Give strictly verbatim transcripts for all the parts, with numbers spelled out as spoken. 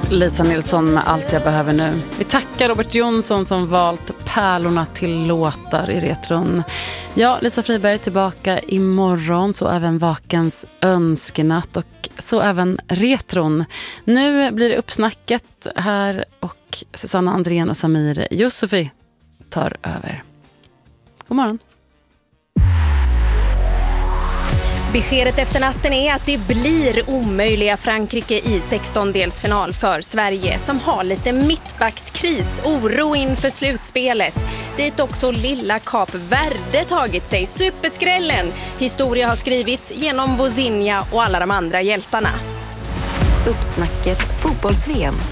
Lisa Nilsson med Allt jag behöver nu. Vi tackar Robert Jonsson som valt pärlorna till låtar i retron. Ja, Lisa Friberg tillbaka imorgon, så även Vakens önskenatt och så även retron. Nu blir det uppsnacket här och Susanna Andrén och Samir Josefi tar över. God morgon. Beskedet efter natten är att det blir omöjliga Frankrike i sextondelsfinal för Sverige som har lite mittbackskris, oro inför slutspelet. Dit också lilla Kap Verde tagit sig superskrällen. Historia har skrivits genom Vozinha och alla de andra hjältarna. Uppsnacket fotbolls-V M.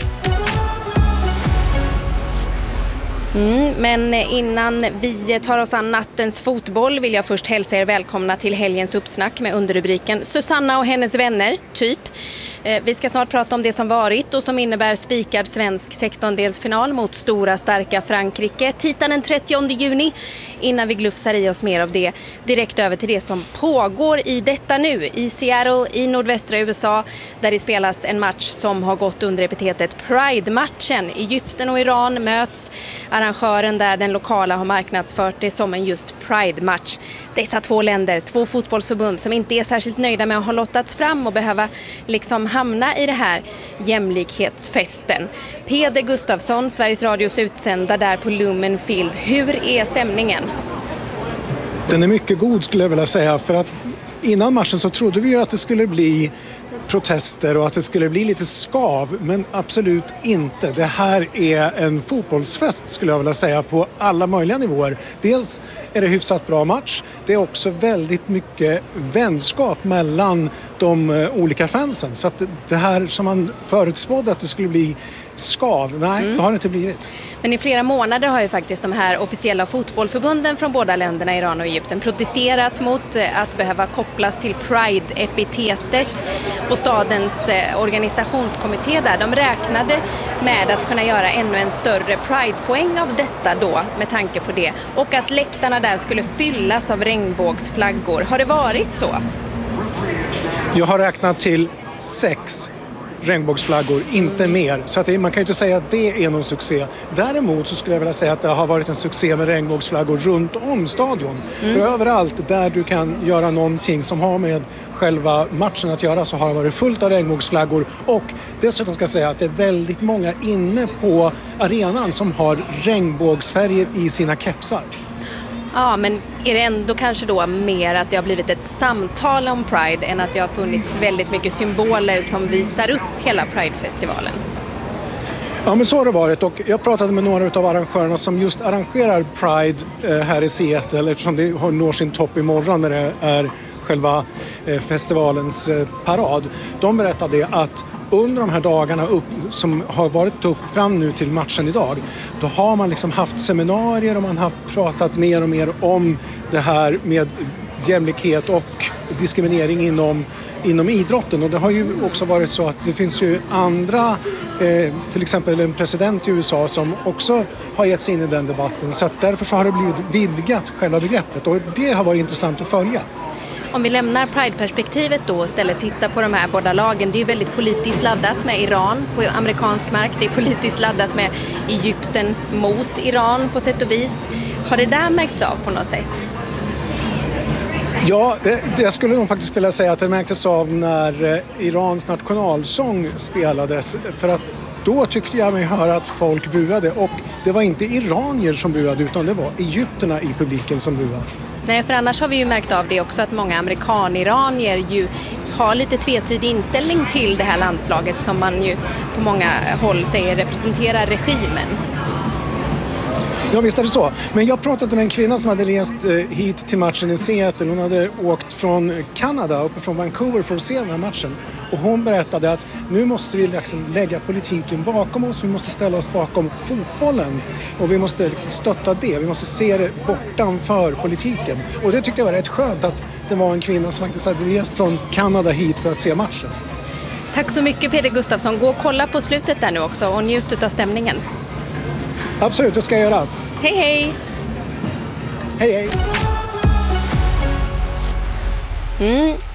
Mm, men innan vi tar oss an nattens fotboll vill jag först hälsa er välkomna till helgens uppsnack med underrubriken Susanna och hennes vänner, typ. Vi ska snart prata om det som varit och som innebär spikad svensk sextondelsfinal mot stora starka Frankrike tisdagen den trettionde juni. Innan vi glufsar i oss mer av det, direkt över till det som pågår i detta nu i Seattle i nordvästra U S A, där det spelas en match som har gått under epitetet Pride-matchen. Egypten och Iran möts. Arrangören där den lokala har marknadsfört det som en just Pride-match. Dessa två länder, två fotbollsförbund som inte är särskilt nöjda med att ha lottats fram och behöva liksom hamna i det här jämlikhetsfesten. Peder Gustafsson, Sveriges Radios utsända där på Lumen Field. Hur är stämningen? Den är mycket god skulle jag vilja säga, för att innan matchen så trodde vi ju att det skulle bli protester och att det skulle bli lite skav, men absolut inte. Det här är en fotbollsfest skulle jag vilja säga på alla möjliga nivåer. Dels är det hyfsat bra match. Det är också väldigt mycket vänskap mellan de olika fansen. Så att det här som man förutspådde att det skulle bli skav, nej, mm. det har det inte blivit. Men i flera månader har ju faktiskt de här officiella fotbollförbunden från båda länderna, Iran och Egypten, protesterat mot att behöva kopplas till Pride-epitetet. Och stadens organisationskommitté där, de räknade med att kunna göra ännu en större Pride-poäng av detta då, med tanke på det. Och att läktarna där skulle fyllas av regnbågsflaggor. Har det varit så? Jag har räknat till sex regnbågsflaggor, inte mer. Så att det, man kan ju inte säga att det är någon succé. Däremot så skulle jag vilja säga att det har varit en succé med regnbågsflaggor runt om stadion. Mm. För överallt där du kan göra någonting som har med själva matchen att göra så har det varit fullt av regnbågsflaggor. Och dessutom ska jag säga att det är väldigt många inne på arenan som har regnbågsfärger i sina kepsar. Ja, men är det ändå kanske då mer att det har blivit ett samtal om Pride än att det har funnits väldigt mycket symboler som visar upp hela Pride-festivalen? Ja, men så har det varit, och jag pratade med några av arrangörerna som just arrangerar Pride här i Seattle, eftersom det har når sin topp imorgon när det är själva festivalens parad. De berättade att under de här dagarna upp, som har varit upp fram nu till matchen idag, då har man liksom haft seminarier och man har pratat mer och mer om det här med jämlikhet och diskriminering inom, inom idrotten. Och det har ju också varit så att det finns ju andra, eh, till exempel en president i U S A som också har gett sig in i den debatten. Så att därför så har det blivit vidgat själva begreppet, och det har varit intressant att följa. Om vi lämnar Pride-perspektivet då och istället tittar på de här båda lagen. Det är ju väldigt politiskt laddat med Iran på amerikansk mark. Det är politiskt laddat med Egypten mot Iran på sätt och vis. Har det där märkts av på något sätt? Ja, det, det skulle nog faktiskt vilja säga att det märktes av när Irans nationalsång spelades. För att då tyckte jag mig höra att folk buade, och det var inte iranier som buade utan det var egypterna i publiken som buade. Nej, för annars har vi ju märkt av det också att många amerikan-iranier ju har lite tvetydig inställning till det här landslaget som man ju på många håll säger representerar regimen. Ja, visst är det så. Men jag pratade med en kvinna som hade rest hit till matchen i Seattle. Hon hade åkt från Kanada, uppe från Vancouver, för att se den här matchen. Och hon berättade att nu måste vi liksom lägga politiken bakom oss. Vi måste ställa oss bakom fotbollen. Och vi måste liksom stötta det. Vi måste se det bortanför politiken. Och det tyckte jag var rätt skönt att det var en kvinna som faktiskt hade rest från Kanada hit för att se matchen. Tack så mycket, Peder Gustafsson. Gå och kolla på slutet där nu också och njut av stämningen. Absolut, det ska jag göra. Hej, hej! Hej, hej! Mm.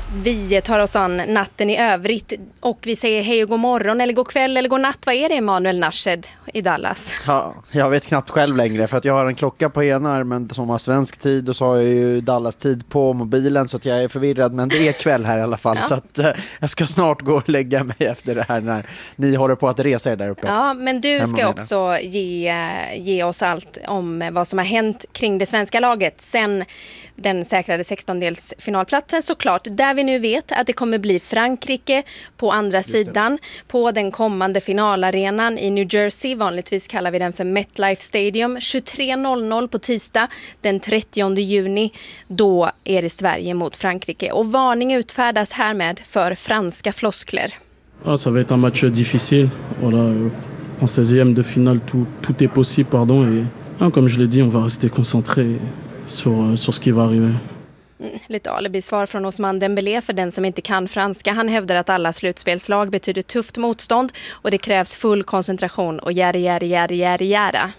Vi tar oss an natten i övrigt och vi säger hej och god morgon eller god kväll eller god natt. Vad är det, Emanuel Nashed i Dallas? Ja, jag vet knappt själv längre för att jag har en klocka på ena armen som har svensk tid och så har jag ju Dallas tid på mobilen så att jag är förvirrad, men det är kväll här i alla fall. Ja. Så att eh, jag ska snart gå och lägga mig efter det här när ni håller på att resa er där uppe. Ja, men du ska också ge, ge oss allt om vad som har hänt kring det svenska laget sen den säkrade sextondelsfinalplatsen såklart, där vi nu vet att det kommer bli Frankrike på andra sidan på den kommande finalarenan i New Jersey. Vanligtvis kallar vi den för MetLife Stadium. tjugotre noll noll på tisdag den trettionde juni. Då är det Sverige mot Frankrike. Och varning utfärdas härmed för franska floskler. Ah, ça va être un match difficile. Voilà, en seizième de finale, tout, tout est possible, pardon. Et, ah, comme je l'ai dit, on va rester concentré sur, sur ce qui va arriver. Mm, lite alibi-svar från Ousmane Dembélé för den som inte kan franska. Han hävdar att alla slutspelslag betyder tufft motstånd och det krävs full koncentration och jära, jära, jära, jära, jära.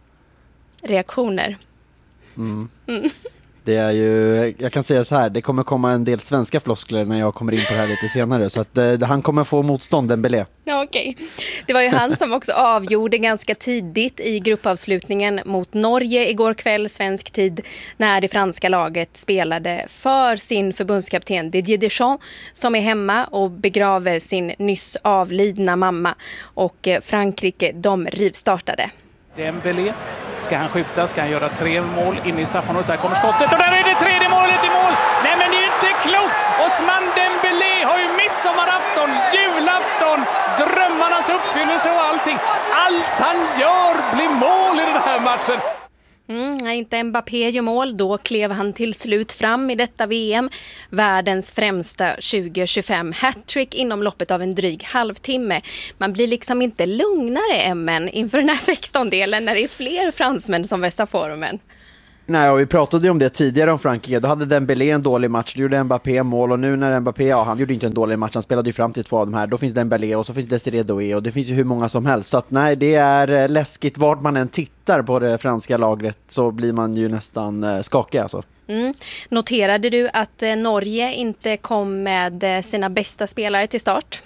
Reaktioner. Mm. Mm. Det är ju, jag kan säga så här, det kommer komma en del svenska floskler när jag kommer in på det här lite senare, så att eh, han kommer få motstånd, Dembélé. Ja, okej. Det var ju han som också avgjorde ganska tidigt i gruppavslutningen mot Norge igår kväll, svensk tid, när det franska laget spelade för sin förbundskapten Didier Deschamps som är hemma och begraver sin nyss avlidna mamma. Och eh, Frankrike, de rivstartade. Dembélé, ska han skjuta, ska han göra tre mål in i straffområdet, där kommer skottet och där är det tredje målet i mål. Nej, men det är ju inte klokt. Ousmane Dembélé har ju midsommarafton, julafton, drömmarnas uppfyllelse och allting. Allt han gör blir mål i den här matchen. Mm, inte Mbappé gör mål, då klev han till slut fram i detta V M. Världens främsta tjugo tjugofem hattrick inom loppet av en dryg halvtimme. Man blir liksom inte lugnare än inför den här sextondelen när det är fler fransmän som vässar formen. Nej, och vi pratade ju om det tidigare om Frankrike. Då hade Dembélé en dålig match, då gjorde Mbappé mål och nu när Mbappé, ja han gjorde inte en dålig match, han spelade ju fram till två av de här. Då finns Dembélé och så finns Desiré Doué och det finns ju hur många som helst. Så att nej, det är läskigt vart man än tittar på det franska lagret så blir man ju nästan skakig alltså. Mm. Noterade du att Norge inte kom med sina bästa spelare till start?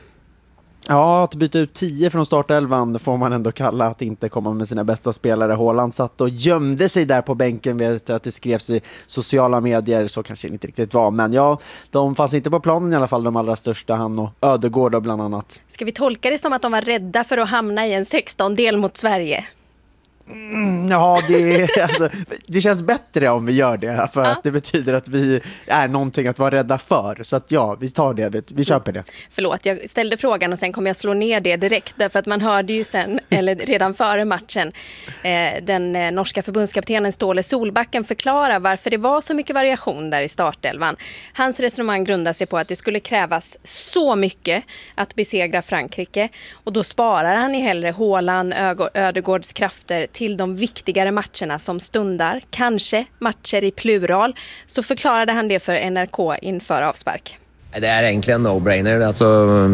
Ja, att byta ut tio från startelvan får man ändå kalla att inte komma med sina bästa spelare. Haaland satt och gömde sig där på bänken, vet att det skrevs i sociala medier, så kanske det inte riktigt var. Men ja, de fanns inte på planen i alla fall, de allra största, han och Ödegård bland annat. Ska vi tolka det som att de var rädda för att hamna i en sextondel mot Sverige? Mm, ja, det, alltså, det känns bättre om vi gör det för ja. Att det betyder att vi är någonting att vara rädda för. Så att ja, vi tar det, vi, vi köper det. Förlåt, jag ställde frågan och sen kommer jag slå ner det direkt. Därför att man hörde ju sen, eller redan före matchen, eh, den eh, norska förbundskaptenen Ståle Solbacken förklara varför det var så mycket variation där i startelvan. Hans resonemang grundar sig på att det skulle krävas så mycket att besegra Frankrike. Och då sparar han i hellre Haaland, Ödegårds krafter till de viktigare matcherna som stundar, kanske matcher i plural, så förklarade han det för N R K inför avspark. Det är egentligen en no-brainer. Alltså,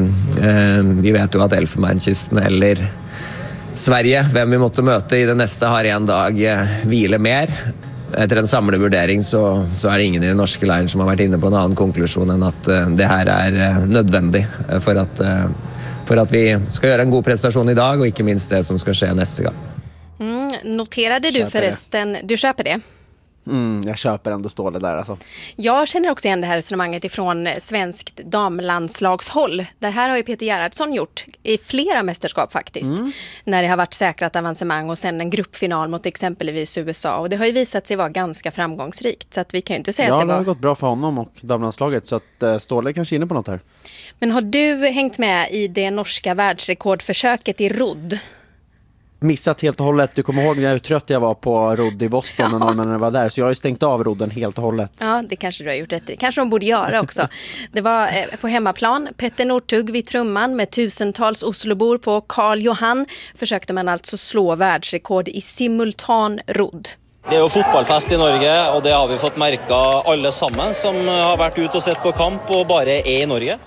eh, vi vet ju att Elfenbenskysten eller Sverige, vem vi måtte möta i det nästa, har en dag eh, vile mer. Efter en samlad vurdering så, så är det ingen i den norska leiren som har varit inne på en annan konklusion än att eh, det här är eh, nödvändigt för att, eh, för att vi ska göra en god prestation idag och inte minst det som ska ske nästa gång. Mm, noterade du förresten, det. Du köper det? Mm, jag köper ändå Ståle där alltså. Jag känner också igen det här resonemanget ifrån svenskt damlandslagshåll. Det här har ju Peter Gerhardsson gjort i flera mästerskap faktiskt. Mm. När det har varit säkrat avancemang och sen en gruppfinal mot exempelvis U S A. Och det har ju visat sig vara ganska framgångsrikt. Så att vi kan ju inte säga ja, att det var... Ja, det har gått bra för honom och damlandslaget. Så att uh, Ståle kanske är inne på något här. Men har du hängt med i det norska världsrekordförsöket i rodd? Missat helt och hållet. Du kommer ihåg hur trött jag var på rodd i Boston ja. När norrmännen var där. Så jag har ju stängt av rodden helt och hållet. Ja, det kanske du har gjort rätt i. Kanske de borde göra också. Det var eh, på hemmaplan. Petter Northug vid trumman med tusentals Oslobor på Karl Johan. Försökte man alltså slå världsrekord i simultan rodd. Det är ju fotbollfest i Norge och det har vi fått märka alla samman som har varit ute och sett på kamp och bara är i Norge.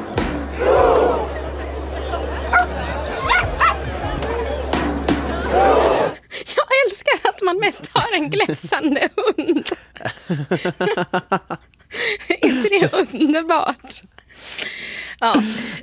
Jag älskar att man mest har en gläfsande hund. Är inte det underbart?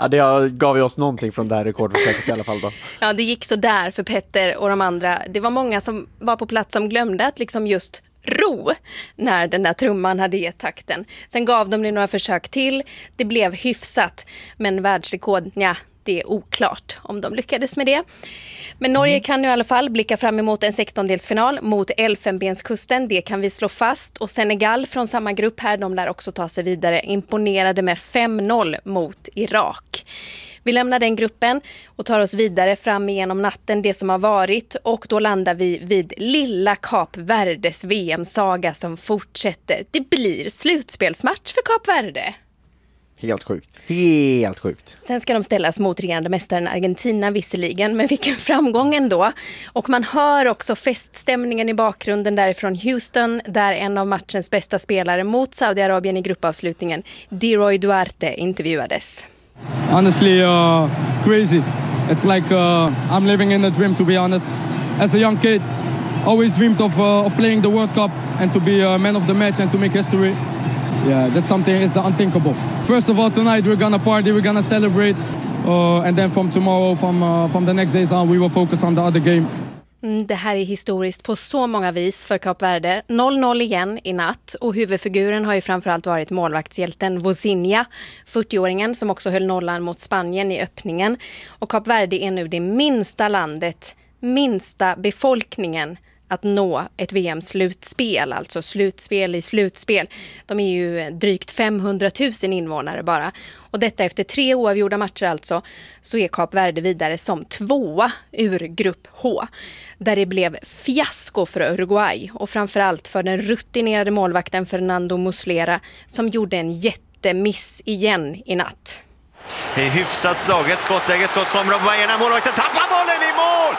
Ja, det gav ju oss någonting från det här rekordförsöket i alla fall då. Ja, det gick så där för Petter och de andra. Det var många som var på plats som glömde att liksom just ro när den där trumman hade gett takten. Sen gav de det några försök till. Det blev hyfsat, men världsrekord, ja, det är oklart om de lyckades med det. Men Norge kan nu i alla fall blicka fram emot en sextondelsfinal mot Elfenbenskusten. Det kan vi slå fast. Och Senegal från samma grupp här, de lär också ta sig vidare. Imponerade med fem noll mot Irak. Vi lämnar den gruppen och tar oss vidare fram igenom natten, det som har varit. Och då landar vi vid lilla Kap Verdes V M-saga som fortsätter. Det blir slutspelsmatch för Kap Verde. Helt sjukt. Helt sjukt. Sen ska de ställas mot regerande mästaren Argentina visserligen, men vilken framgång ändå. Och man hör också feststämningen i bakgrunden därifrån Houston, där en av matchens bästa spelare mot Saudiarabien i gruppavslutningen, Deroy Duarte, intervjuades. Honestly, uh, crazy. It's like uh, I'm living in a dream, to be honest. As a young kid, always dreamed of, uh, of playing the World Cup and to be a man of the match and to make history. Yeah, that's something, is the unthinkable. First of all, tonight we're gonna party, we're gonna celebrate. Uh, and then from tomorrow, from, uh, from the next days on, we will focus on the other game. Mm, det här är historiskt på så många vis för Kap Verde. noll noll igen i natt, och huvudfiguren har ju framförallt varit målvaktshjälten Vozinha, fyrtioåringen som också höll nollan mot Spanien i öppningen. Och Kap Verde är nu det minsta landet, minsta befolkningen att nå ett V M-slutspel, alltså slutspel i slutspel. De är ju drygt femhundratusen invånare bara. Och detta efter tre oavgjorda matcher alltså, så är Kap Verde vidare som tvåa ur grupp H. Där det blev fiasko för Uruguay och framförallt för den rutinerade målvakten Fernando Muslera som gjorde en jättemiss igen i natt. Det är hyfsat slaget, skottläget, skott kommer och Baena, målvakten tappar bollen i mål!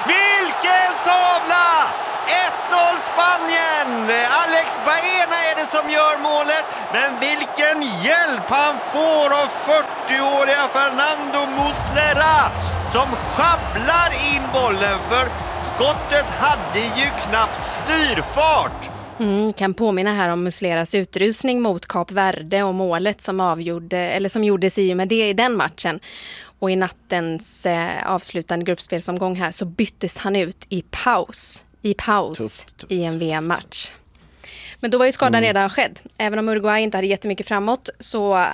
Vilken tavla! ett noll Spanien! Alex Baena är det som gör målet, men vilken hjälp han får av fyrtioåriga Fernando Muslera som schabblar in bollen, för skottet hade ju knappt styrfart. Mm, kan påminna här om Musleras utrusning mot Kap Verde och målet som avgjorde, eller som gjordes i och med det i den matchen. Och i nattens eh, avslutande gruppspelsomgång här så byttes han ut i paus, i paus tufft, tufft, i en V M-match. Men då var ju skadan mm. redan skedd. Även om Uruguay inte hade jättemycket framåt så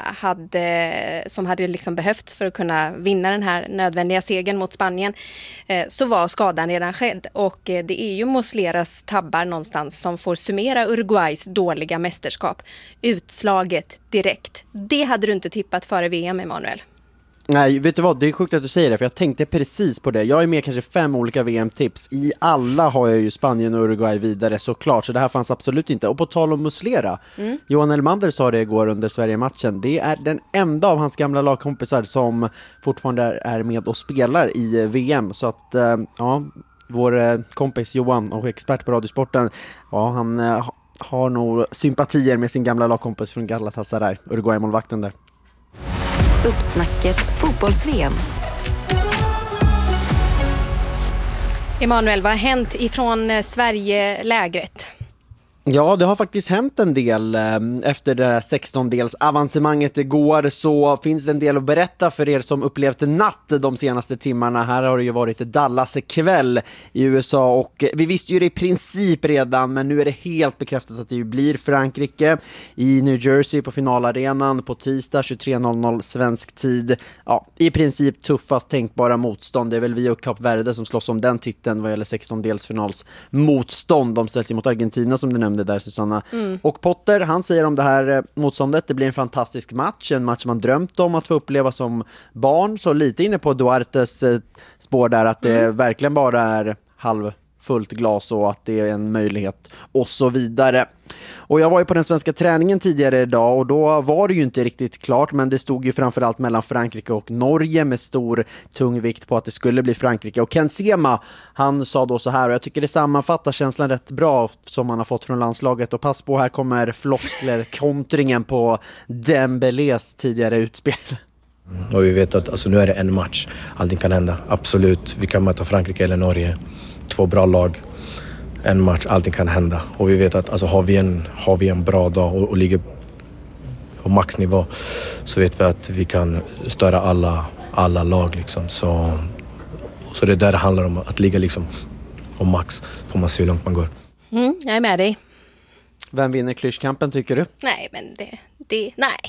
hade, som hade liksom behövt för att kunna vinna den här nödvändiga segern mot Spanien, eh, så var skadan redan skedd. Och eh, det är ju Musleras tabbar någonstans som får summera Uruguays dåliga mästerskap. Utslaget direkt. Det hade du inte tippat före V M, Emanuel. Nej, vet du vad? Det är sjukt att du säger det, för jag tänkte precis på det. Jag är med kanske fem olika V M-tips. I alla har jag ju Spanien och Uruguay vidare såklart, så det här fanns absolut inte. Och på tal om Muslera, mm. Johan Elmander sa det igår under Sverige-matchen. Det är den enda av hans gamla lagkompisar som fortfarande är med och spelar i V M. Så att, ja, vår kompis Johan och expert på Radiosporten, ja, han har nog sympatier med sin gamla lagkompis från Galatasaray, Uruguay-målvakten där. Uppsnacket fotbolls-V M. Emanuel, vad har hänt ifrån Sverige-lägret? Ja, det har faktiskt hänt en del. Efter det här sextondels avancemanget igår så finns det en del att berätta för er som upplevt natt de senaste timmarna. Här har det ju varit Dallas kväll i U S A och vi visste ju det i princip redan, men nu är det helt bekräftat att det blir Frankrike i New Jersey på finalarenan på tisdag tjugotre noll noll svensk tid. Ja, i princip tuffast tänkbara motstånd. Det är väl vi och Kap Verde som slåss om den titeln vad gäller sextondelsfinals motstånd. De ställs mot Argentina som du nämnde där, Susanna. Mm. Och Potter, han säger om det här motståndet, det blir en fantastisk match, en match man drömt om att få uppleva som barn, så lite inne på Duartes eh, spår där att det mm. verkligen bara är halvfullt glas och att det är en möjlighet och så vidare. Och jag var ju på den svenska träningen tidigare idag och då var det ju inte riktigt klart, men det stod ju framförallt mellan Frankrike och Norge med stor tung vikt på att det skulle bli Frankrike. Och Ken Sema, han sa då så här, och jag tycker det sammanfattar känslan rätt bra som man har fått från landslaget. Och pass på, här kommer floskler, kontringen på Dembélés tidigare utspel. Och vi vet att alltså, nu är det en match, allting kan hända, absolut. Vi kan möta Frankrike eller Norge, två bra lag. En match, allting kan hända. Och vi vet att alltså, har, vi en, har vi en bra dag och, och, ligger, på maxnivå så vet vi att vi kan störa alla, alla lag liksom. Så, så det är där det handlar om, att ligga liksom på max, får man se hur långt man går. Mm, jag är med dig. Vem vinner klyschkampen tycker du? Nej, men det... det nej.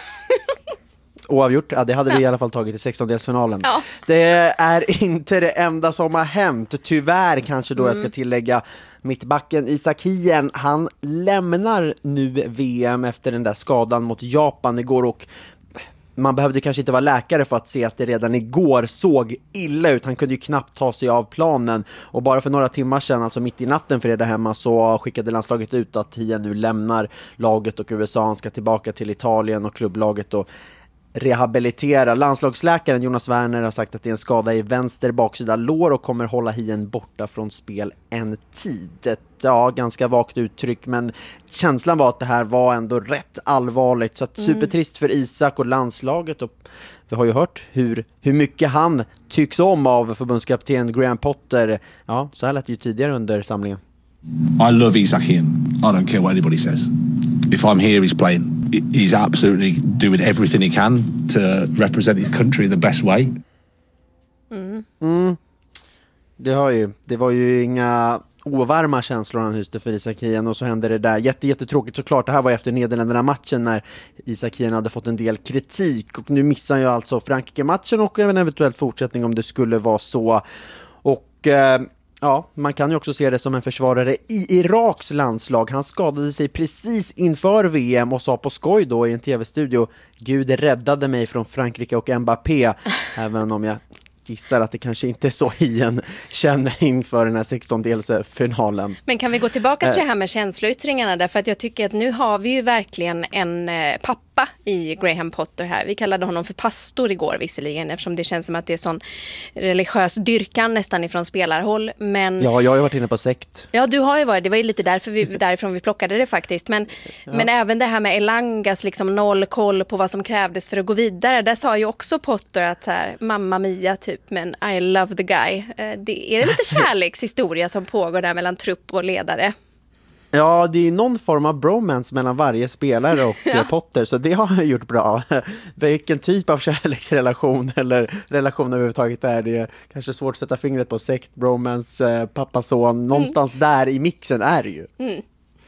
Oavgjort, ja, det hade vi Ja. i alla fall tagit i sextondelsfinalen. Ja. Det är inte det enda som har hänt. Tyvärr kanske då Mm. jag ska tillägga, mittbacken Isak Hien, han lämnar nu V M efter den där skadan mot Japan igår, och man behövde kanske inte vara läkare för att se att det redan igår såg illa ut. Han kunde ju knappt ta sig av planen, och bara för några timmar sedan, alltså mitt i natten fredag hemma, så skickade landslaget ut att Hien nu lämnar laget och U S A. Han ska tillbaka till Italien och klubblaget och rehabilitera. Landslagsläkaren Jonas Werner har sagt att det är en skada i vänster baksida lår och kommer hålla Hien borta från spel en tid. Ett, ja, ganska vagt uttryck, men känslan var att det här var ändå rätt allvarligt, så att Mm. supertrist för Isak och landslaget, och vi har ju hört hur, hur mycket han tycks om av förbundskapten Graham Potter. Ja, så här lät det ju tidigare under samlingen. I love Isak Hien. I don't care what anybody says. If I'm here, he's playing. He's absolutely doing everything he can to represent his country the best way. Mm. Mm. Det har ju, det var ju inga ovarma känslor han hyste för Isak Hien, och så hände det där. Jätte, jättetråkigt såklart. Det här var efter Nederländerna-matchen när Isak Hien hade fått en del kritik, och nu missar han ju alltså Frankrike-matchen och även eventuellt fortsättning om det skulle vara så. Och eh, ja, man kan ju också se det som en försvarare i Iraks landslag. Han skadade sig precis inför V M och sa på skoj då i en tv-studio: Gud räddade mig från Frankrike och Mbappé. Även om jag gissar att det kanske inte är så Hien känner inför den här sextondelsfinalen. Men kan vi gå tillbaka till det här med känsloyttringarna, därför att jag tycker att nu har vi ju verkligen en eh, pappa i Graham Potter här. Vi kallade honom för pastor igår visserligen, eftersom det känns som att det är sån religiös dyrkan nästan ifrån spelarhåll. Men Ja, jag har ju varit inne på sekt. ja, du har ju varit, det var ju lite därför vi, därifrån vi plockade det faktiskt. Men, Ja. men även det här med Elangas liksom noll koll på vad som krävdes för att gå vidare. Där sa ju också Potter att här, mamma Mia typ, men I love the guy. Eh, Det är det lite kärlekshistoria som pågår där mellan trupp och ledare. Ja, det är någon form av bromance mellan varje spelare och Ja. ja. Potter, så det har han gjort bra. Vilken typ av kärleksrelation eller relation överhuvudtaget är det? Kanske svårt att sätta fingret på. Sekt, bromance, eh, pappa-son, någonstans mm. där i mixen är det ju. Mm.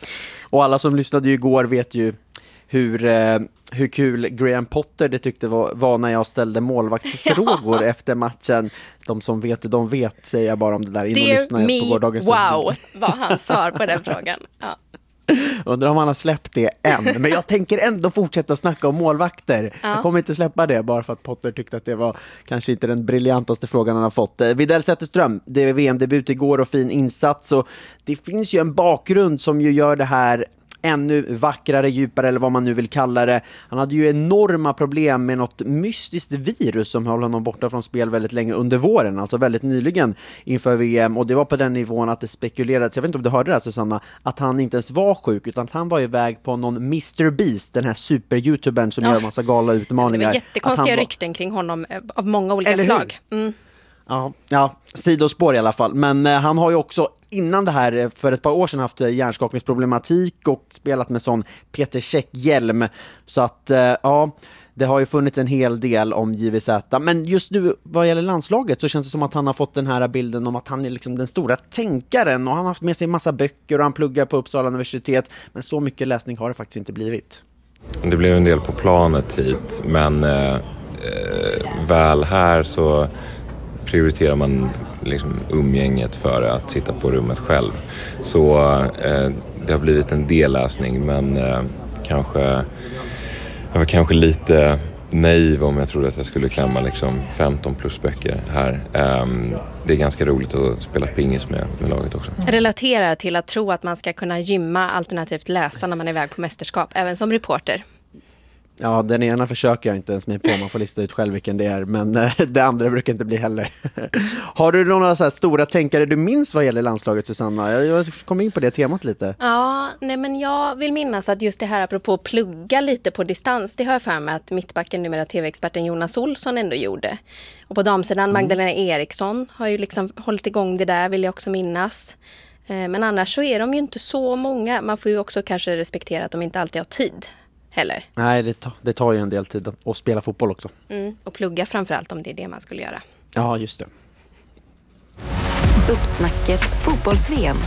Och alla som lyssnade ju igår vet ju hur, eh, hur kul Graham Potter det tyckte var, var när jag ställde målvaktsfrågor ja. efter matchen. De som vet, de vet, säger jag bara om det där. In och Dear lyssna me, på gårdagens wow, var hans svar på den frågan. Ja. Undrar om han har släppt det än. Men jag tänker ändå fortsätta snacka om målvakter. Ja. Jag kommer inte släppa det bara för att Potter tyckte att det var kanske inte den briljantaste frågan han har fått. Widell Zetterström, det är V M-debut igår och fin insats. Och det finns ju en bakgrund som ju gör det här ännu vackrare, djupare eller vad man nu vill kalla det. Han hade ju enorma problem med något mystiskt virus som höll honom borta från spel väldigt länge under våren, alltså väldigt nyligen inför V M, och det var på den nivån att det spekulerades, jag vet inte om du hörde det här Susanna, att han inte ens var sjuk utan att han var iväg på någon mister Beast, den här super-youtubern som Ja. gör massa galna utmaningar. Det var jättekonstiga var... rykten kring honom eh, av många olika Eller hur? slag. Mm. Ja, ja, sidospår i alla fall. Men eh, han har ju också innan det här eh, för ett par år sedan haft eh, hjärnskakningsproblematik och spelat med sån Peter Käck-hjälm. Så att eh, ja, det har ju funnits en hel del om J V Z. Men just nu vad gäller landslaget så känns det som att han har fått den här bilden om att han är liksom den stora tänkaren, och han har haft med sig en massa böcker och han pluggar på Uppsala universitet. Men så mycket läsning har det faktiskt inte blivit. Det blev en del på planet hit, men eh, väl här så prioriterar man liksom umgänget före att sitta på rummet själv. Så eh, det har blivit en del läsning, men eh, kanske jag var kanske lite naiv om jag trodde att jag skulle klämma liksom femton plus böcker här. Eh, det är ganska roligt att spela pingis med, med laget också. Relaterar till att tro att man ska kunna gymma alternativt läsa när man är iväg på mästerskap, även som reporter. Ja, den ena försöker jag inte ens med på, man får lista ut själv vilken det är, men eh, det andra brukar inte bli heller. Har du några så här stora tänkare du minns vad gäller landslaget, Susanna? Jag, jag kom in på det temat lite. Ja, nej men jag vill minnas att just det här apropå plugga lite på distans, det har jag för mig att mittbacken numera tv-experten Jonas Olsson ändå gjorde. Och på damsidan mm. Magdalena Eriksson har ju liksom hållit igång det där, vill jag också minnas. Men annars så är de ju inte så många. Man får ju också kanske respektera att de inte alltid har tid. heller. Nej, det, tar, det tar ju en del tid att spela fotboll också. Mm, och plugga framförallt om det är det man skulle göra. Ja, just det. Uppsnacket fotbolls-V M.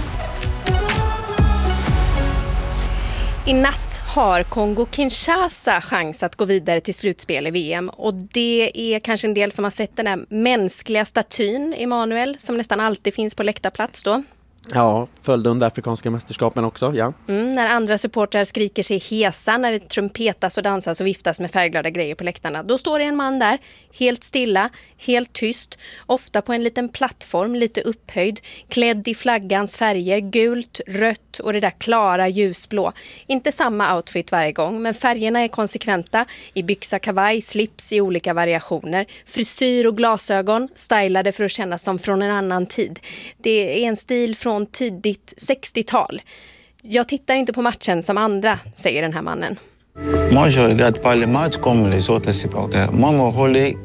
I natt har Kongo-Kinshasa chans att gå vidare till slutspel i V M. Och det är kanske en del som har sett den här mänskliga statyn, Emanuel, som nästan alltid finns på läktarplats då. Ja, följde under afrikanska mästerskapen också, ja. Mm, när andra supportrar skriker sig hesa, när det trumpetas och dansas och viftas med färgglada grejer på läktarna. Då står det en man där, helt stilla, helt tyst, ofta på en liten plattform, lite upphöjd, klädd i flaggans färger, gult, rött och det där klara ljusblå. Inte samma outfit varje gång, men färgerna är konsekventa i byxa, kavaj, slips i olika variationer, frisyr och glasögon, stylade för att kännas som från en annan tid. Det är en stil från tidigt sextiotal. Jag tittar inte på matchen som andra, säger den här mannen. Moi, je regarde pas les matchs comme les autres supporters. Moi, mon rôle est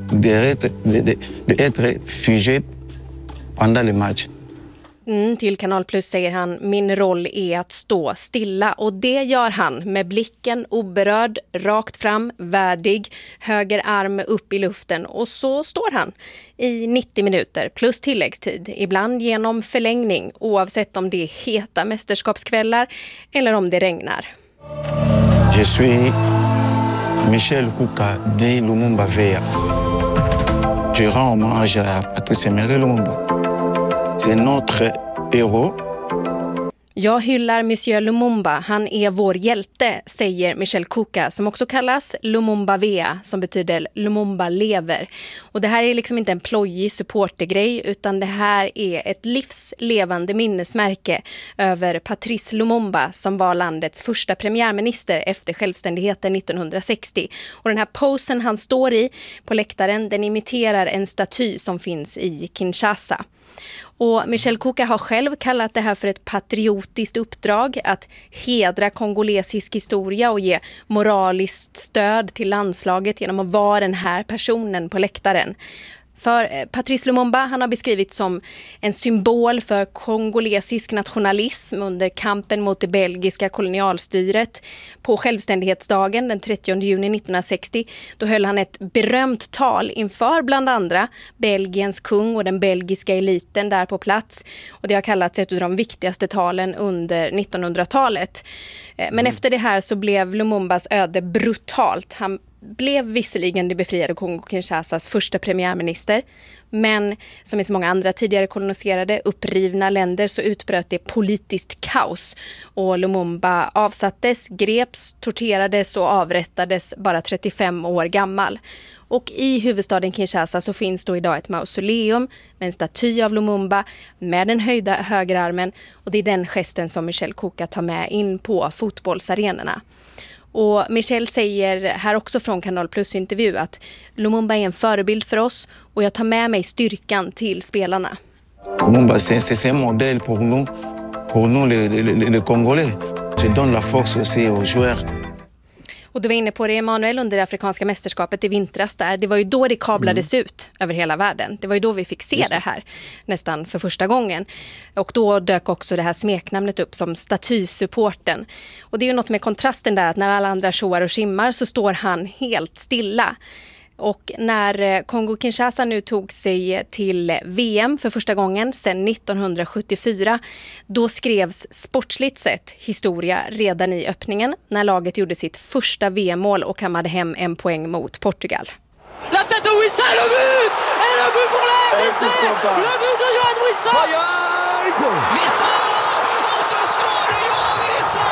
d'être figé pendant les matchs. Mm, till Kanal Plus säger han, min roll är att stå stilla. Och det gör han med blicken oberörd, rakt fram, värdig, höger arm upp i luften. Och så står han i nittio minuter plus tilläggstid. Ibland genom förlängning, oavsett om det är heta mästerskapskvällar eller om det regnar. Je suis Michel Kouka dit Lumumba Veya. Je rends hommage à Patrice Emery Lumumba. C'est notre héros. Jag hyllar Monsieur Lumumba, han är vår hjälte, säger Michel Kouka, som också kallas Lumumba Veya, som betyder Lumumba lever. Och det här är liksom inte en plojig supportergrej, utan det här är ett livslevande minnesmärke över Patrice Lumumba, som var landets första premiärminister efter självständigheten nittonhundrasextio. Och den här posen han står i på läktaren, den imiterar en staty som finns i Kinshasa. Och Michel Kouka har själv kallat det här för ett patriotiskt uppdrag, att hedra kongolesisk historia och ge moraliskt stöd till landslaget genom att vara den här personen på läktaren. För Patrice Lumumba, han har beskrivits som en symbol för kongolesisk nationalism under kampen mot det belgiska kolonialstyret. På självständighetsdagen den trettionde juni nittonhundrasextio, då höll han ett berömt tal inför bland andra Belgiens kung och den belgiska eliten där på plats. Och det har kallats ett av de viktigaste talen under nittonhundratalet. Men mm. efter det här så blev Lumumbas öde brutalt. Han blev visserligen det befriade Kongo-Kinshasas första premiärminister, men som i så många andra tidigare koloniserade upprivna länder så utbröt det politiskt kaos och Lumumba avsattes, greps, torterades och avrättades bara trettiofem år gammal. Och i huvudstaden Kinshasa så finns då idag ett mausoleum med en staty av Lumumba med den höjda högerarmen, och det är den gesten som Michel Kouka tar med in på fotbollsarenorna. Och Michel säger här också från Kanal Plus intervju att Lumumba är en förebild för oss och jag tar med mig styrkan till spelarna. Lumumba, c'est un modèle pour nous, pour nous les, les, les Congolais. Je donne la force aussi aux joueurs. Och du var inne på det, Emanuel, under det afrikanska mästerskapet i vintras där. Det var ju då det kablades mm. ut över hela världen. Det var ju då vi fick se det. det här nästan för första gången. Och då dök också det här smeknamnet upp som statysupporten. Och det är ju något med kontrasten där, att när alla andra tjoar och skimmar så står han helt stilla. Och när Kongo-Kinshasa nu tog sig till V M för första gången sedan nittonhundrasjuttiofyra, då skrevs sportsligt sett historia redan i öppningen när laget gjorde sitt första V M-mål och kammade hem en poäng mot Portugal. La tête de Wissa, le but! Et le but pour la R D C! Le but de Johan Wissa! Wissa! Och så skårar Johan Wissa!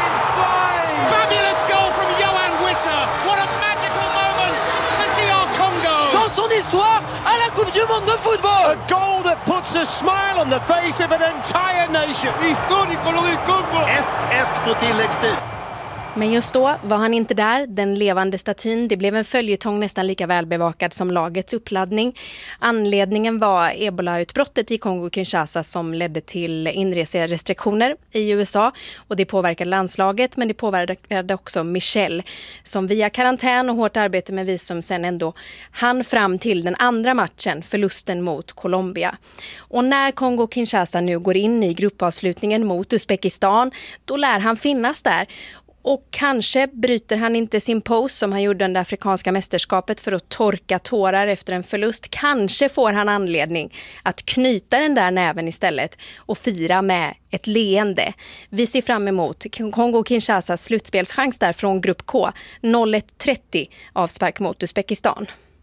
Fabulous goal from Johan Wissa! What a magical moment for D R Congo! Dans son histoire à la Coupe du Monde de football! A goal that puts a smile on the face of an entire nation! Histórico lo del Congo! ett ett på tilläggstid. Men just då var han inte där, den levande statyn. Det blev en följetong nästan lika välbevakad som lagets uppladdning. Anledningen var ebola-utbrottet i Kongo-Kinshasa som ledde till inreserestriktioner i U S A. Och det påverkade landslaget, men det påverkade också Michel, som via karantän och hårt arbete med visum sen ändå hann fram till den andra matchen, förlusten mot Colombia. Och när Kongo-Kinshasa nu går in i gruppavslutningen mot Uzbekistan, då lär han finnas där. Och kanske bryter han inte sin pose som han gjorde under afrikanska mästerskapet för att torka tårar efter en förlust. Kanske får han anledning att knyta den där näven istället och fira med ett leende. Vi ser fram emot Kongo-Kinshasas slutspelschans där från grupp K. noll ett trettio avspark mot Uzbekistan.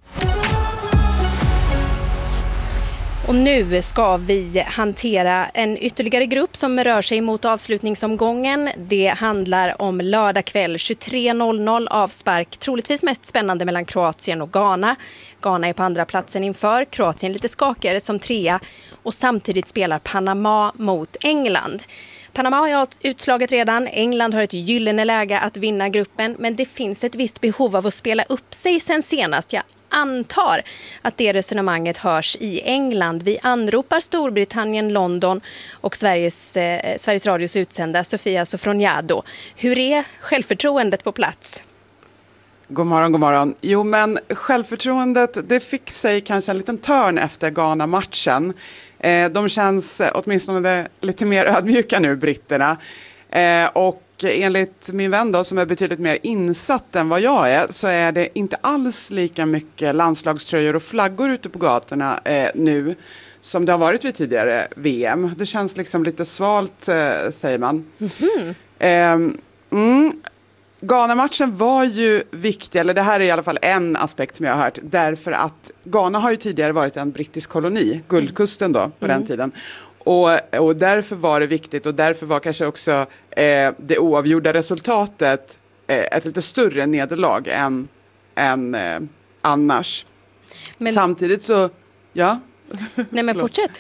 Och nu ska vi hantera en ytterligare grupp som rör sig mot avslutningsomgången. Det handlar om lördag kväll tjugotre noll noll avspark. Troligtvis mest spännande mellan Kroatien och Ghana. Ghana är på andra platsen inför. Kroatien lite skakigare som trea. Och samtidigt spelar Panama mot England. Panama har utslaget redan. England har ett gyllene läge att vinna gruppen. Men det finns ett visst behov av att spela upp sig sen senast. Jag antar att det resonemanget hörs i England. Vi anropar Storbritannien, London och Sveriges, eh, Sveriges Radios utsända Sofia Sofroniado. Hur är självförtroendet på plats? God morgon, god morgon. Jo, men självförtroendet, det fick sig kanske en liten törn efter Ghana-matchen. Eh, de känns åtminstone lite mer ödmjuka nu, britterna. Eh, och enligt min vän då, som är betydligt mer insatt än vad jag är, så är det inte alls lika mycket landslagströjor och flaggor ute på gatorna eh, nu som det har varit vid tidigare V M. Det känns liksom lite svalt, eh, säger man. Mm-hmm. Eh, mm, Ghana-matchen var ju viktig, eller det här är i alla fall en aspekt som jag har hört, därför att Ghana har ju tidigare varit en brittisk koloni, Guldkusten då, på mm. den tiden. Och, och därför var det viktigt, och därför var kanske också eh, det oavgjorda resultatet eh, ett lite större nederlag än, än eh, annars. Men, samtidigt så, ja. Nej, men fortsätt.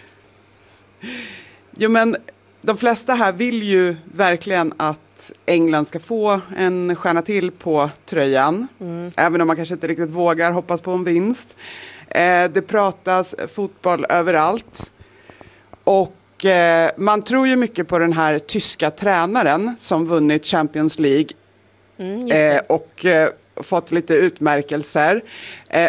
Jo, men de flesta här vill ju verkligen att England ska få en stjärna till på tröjan. Mm. Även om man kanske inte riktigt vågar hoppas på en vinst. Eh, det pratas fotboll överallt. Och eh, man tror ju mycket på den här tyska tränaren som vunnit Champions League. Mm, just det. Eh, och eh, fått lite utmärkelser. Eh,